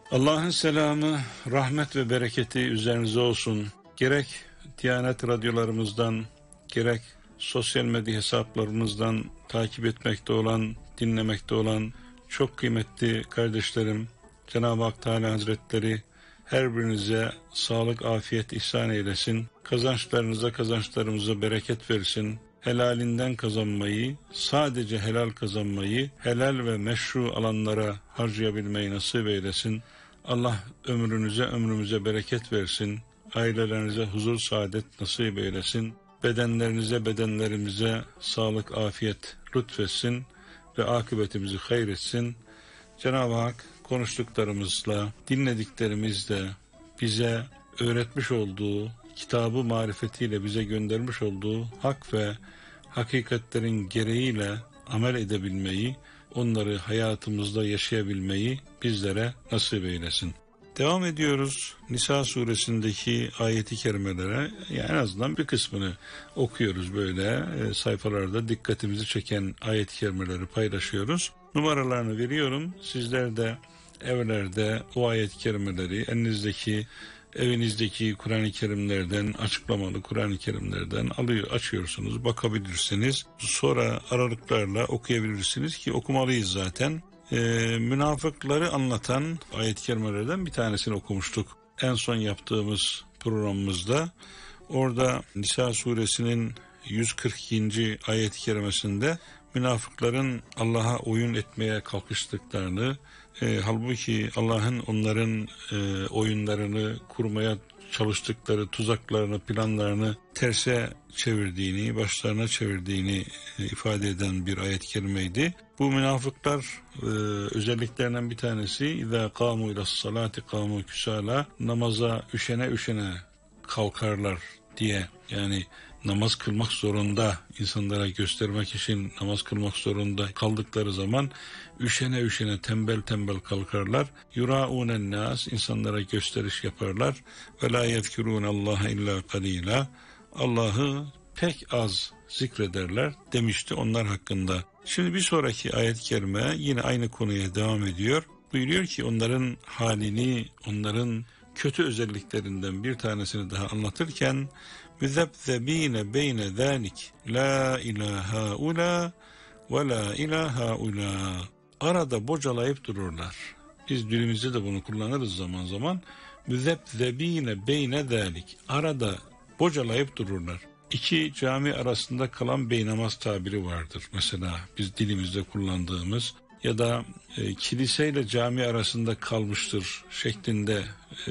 Allah'ın selamı, rahmet ve bereketi üzerinize olsun. Gerek Diyanet radyolarımızdan, gerek sosyal medya hesaplarımızdan takip etmekte olan, dinlemekte olan çok kıymetli kardeşlerim, Cenab-ı Hak Teala Hazretleri her birinize sağlık, afiyet ihsan eylesin. Kazançlarımıza bereket versin. Helalinden kazanmayı, sadece helal kazanmayı, helal ve meşru alanlara harcayabilmeyi nasip eylesin. Allah ömrümüze bereket versin. Ailelerinize huzur, saadet nasip eylesin. Bedenlerimize sağlık, afiyet lütfetsin ve akıbetimizi hayretsin. Cenab-ı Hak konuştuklarımızla, dinlediklerimizle bize öğretmiş olduğu, kitabı marifetiyle bize göndermiş olduğu hak ve hakikatlerin gereğiyle amel edebilmeyi, onları hayatımızda yaşayabilmeyi bizlere nasip eylesin. Devam ediyoruz. Nisa suresindeki ayeti kerimelere, yani en azından bir kısmını okuyoruz böyle sayfalarda dikkatimizi çeken ayet-i kerimeleri paylaşıyoruz. Numaralarını veriyorum. Sizler de evlerde o ayet-i kerimeleri evinizdeki Kur'an-ı Kerimlerden, açıklamalı Kur'an-ı Kerimlerden açıyorsunuz, bakabilirsiniz. Sonra aralıklarla okuyabilirsiniz ki okumalıyız zaten. Münafıkları anlatan ayet-i kerimelerden bir tanesini okumuştuk en son yaptığımız programımızda. Orada Nisa suresinin 142. ayet-i kerimesinde münafıkların Allah'a oyun etmeye kalkıştıklarını, halbuki Allah'ın onların oyunlarını kurmaya çalıştıkları tuzaklarını, planlarını terse çevirdiğini, başlarına çevirdiğini ifade eden bir ayet-i kerimeydi. Bu münafıklar özelliklerinden bir tanesi اِذَا قَامُوا اِلَى الصَّلَاةِ قَامُوا كُسَالَى namaza üşene kalkarlar diye, yani namaz kılmak zorunda, insanlara göstermek için namaz kılmak zorunda kaldıkları zaman üşene tembel kalkarlar. Yuraunen nas, insanlara gösteriş yaparlar. Ve la yezkurun Allah illa qalila, Allah'ı pek az zikrederler demişti onlar hakkında. Şimdi bir sonraki ayet-i kerime yine aynı konuya devam ediyor. Buyuruyor ki onların halini, onların kötü özelliklerinden bir tanesini daha anlatırken müzebzebine beyne zalik la ilaha ula ve la ilaha ula, arada bocalayıp dururlar. Biz dilimizde de bunu kullanırız zaman zaman. Müzebzebine beyne zalik, arada bocalayıp dururlar. İki cami arasında kalan beynamaz tabiri vardır. Mesela biz dilimizde kullandığımız ya da kiliseyle cami arasında kalmıştır şeklinde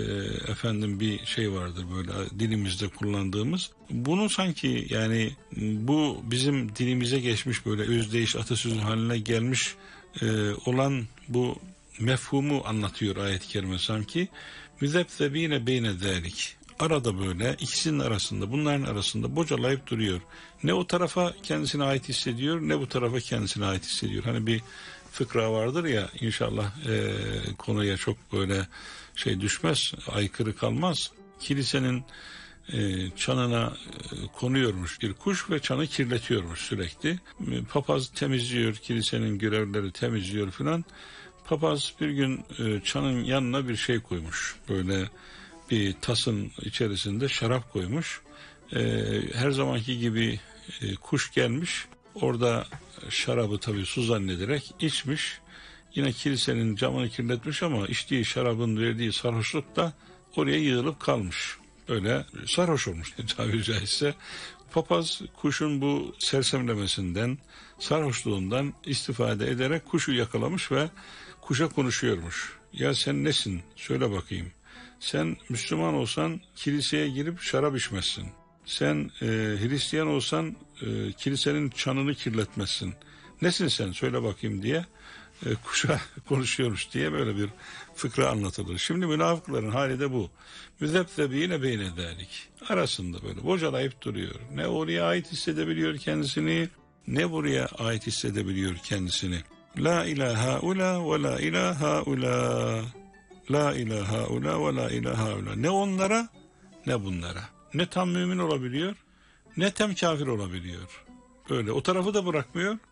bir şey vardır böyle dilimizde kullandığımız. Bunu sanki yani bu bizim dilimize geçmiş böyle özdeyiş atasözü haline gelmiş olan bu mefhumu anlatıyor ayet-i kerime sanki. Müzebzebine beyne zalik. Arada böyle ikisinin arasında, bunların arasında bocalayıp duruyor. Ne o tarafa kendisine ait hissediyor, ne bu tarafa kendisine ait hissediyor. Hani bir fıkra vardır ya, inşallah konuya çok böyle düşmez, aykırı kalmaz. Kilisenin çanına konuyormuş bir kuş ve çanı kirletiyormuş sürekli. Papaz temizliyor, kilisenin görevlileri temizliyor filan. Papaz bir gün çanın yanına bir şey koymuş, böyle bir tasın içerisinde şarap koymuş. Her zamanki gibi kuş gelmiş. Orada şarabı tabii su zannederek içmiş. Yine kilisenin camını kirletmiş ama içtiği şarabın verdiği sarhoşlukta oraya yığılıp kalmış. Böyle sarhoş olmuş tabiri caizse. Papaz kuşun bu sersemlemesinden, sarhoşluğundan istifade ederek kuşu yakalamış ve kuşa konuşuyormuş. Ya sen nesin? Söyle bakayım. Sen Müslüman olsan kiliseye girip şarap içmezsin. Sen Hristiyan olsan kilisenin çanını kirletmezsin. Nesin sen? Söyle bakayım diye kuşa konuşuyormuş diye böyle bir fıkra anlatılır. Şimdi münafıkların hali de bu. Müzebzebine beyne zalik. Arasında böyle bocalayıp duruyor. Ne oraya ait hissedebiliyor kendisini, ne buraya ait hissedebiliyor kendisini. La ilaha ula ve la ilaha ula. La ilaha ula ve la ilaha ula. Ne onlara ne bunlara. Ne tam mümin olabiliyor, ne tam kafir olabiliyor. Böyle o tarafı da bırakmıyor,